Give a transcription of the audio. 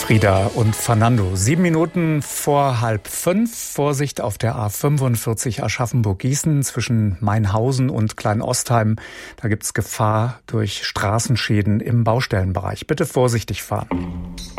Frieda und Fernando. 7 Minuten vor 4:30. Vorsicht auf der A45 Aschaffenburg-Gießen zwischen Mainhausen und Kleinostheim. Da gibt's Gefahr durch Straßenschäden im Baustellenbereich. Bitte vorsichtig fahren.